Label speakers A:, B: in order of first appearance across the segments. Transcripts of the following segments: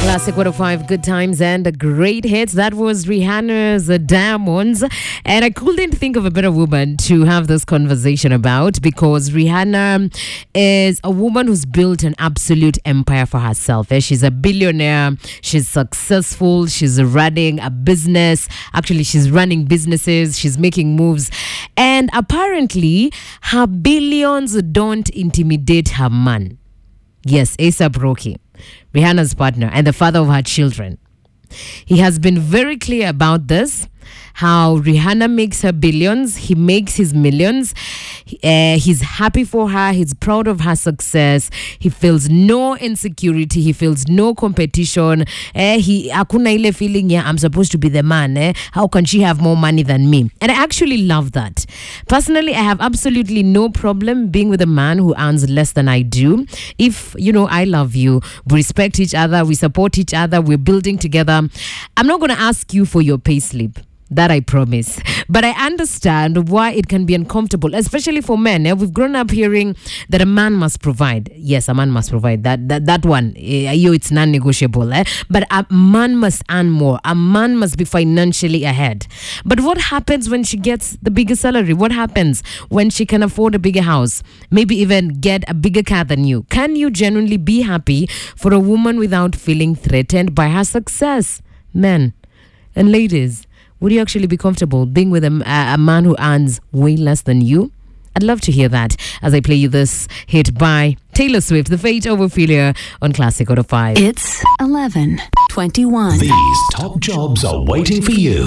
A: Classic 105, good times and great hits. That was Rihanna's Diamonds. And I couldn't think of a better woman to have this conversation about, because Rihanna is a woman who's built an absolute empire for herself. She's a billionaire. She's successful. She's running a business. Actually, she's running businesses. She's making moves. And apparently, her billions don't intimidate her man. Yes, A$AP Rocky, Rihanna's partner and the father of her children. He has been very clear about this, how Rihanna makes her billions, he makes his millions. He's happy for her. He's proud of her success. He feels no insecurity. He feels no competition. Hakuna ile feeling, I'm supposed to be the man. How can she have more money than me? And I actually love that. Personally, I have absolutely no problem being with a man who earns less than I do. If, I love you, we respect each other, we support each other, we're building together. I'm not going to ask you for your payslip. That I promise. But I understand why it can be uncomfortable, especially for men. We've grown up hearing that a man must provide. Yes, a man must provide. That one, it's non-negotiable. But a man must earn more. A man must be financially ahead. But what happens when she gets the bigger salary? What happens when she can afford a bigger house? Maybe even get a bigger car than you? Can you genuinely be happy for a woman without feeling threatened by her success? Men and ladies, would you actually be comfortable being with a man who earns way less than you? I'd love to hear that as I play you this hit by Taylor Swift, The Fate of Ophelia on Classic 105.
B: It's 11:21.
C: These top jobs are waiting for you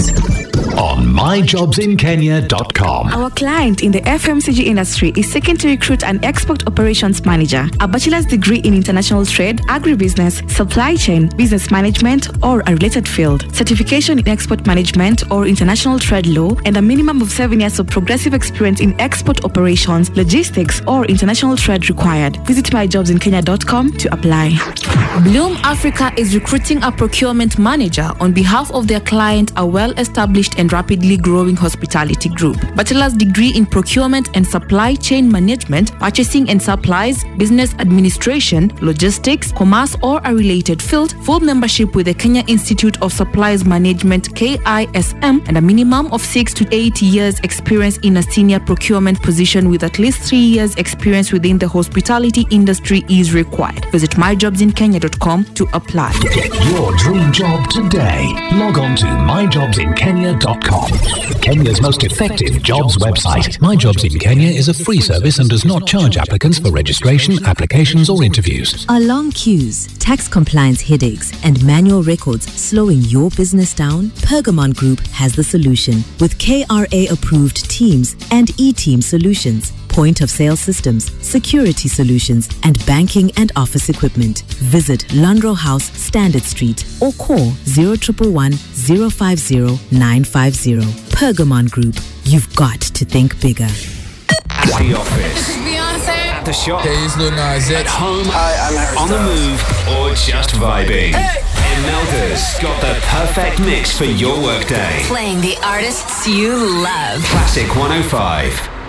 C: on myjobsinkenya.com.
D: Our client in the FMCG industry is seeking to recruit an export operations manager, a bachelor's degree in international trade, agribusiness, supply chain, business management, or a related field, certification in export management or international trade law, and a minimum of 7 years of progressive experience in export operations, logistics, or international trade required. Visit myjobsinkenya.com to apply.
E: Bloom Africa is recruiting a procurement manager on behalf of their client, a well-established and rapidly growing hospitality group. Bachelor's degree in procurement and supply chain management, purchasing and supplies, business administration, logistics, commerce, or a related field, full membership with the Kenya Institute of Supplies Management KISM, and a minimum of 6 to 8 years experience in a senior procurement position with at least 3 years experience within the hospitality industry is required. Visit myjobsinkenya.com to apply.
C: Get your dream job today. Log on to myjobsinkenya.com. Kenya's most effective jobs website. My Jobs in Kenya is a free service and does not charge applicants for registration, applications, or interviews.
F: Are long queues, tax compliance headaches, and manual records slowing your business down? Pergamon Group has the solution with KRA-approved teams and e-team solutions, point of sale systems, security solutions, and banking and office equipment. Visit Lundro House, Standard Street, or call 0111 050 950. Pergamon Group. You've got to think bigger.
G: At the office.
H: Beyonce.
G: At the shop.
H: Hey, it's Lil Nas X.
G: At home.
H: Hi, I'm Harry
G: on the move, or just vibing.
H: Hey.
G: Imelda's got the perfect mix for your workday.
B: Playing the artists you love.
G: Classic 105.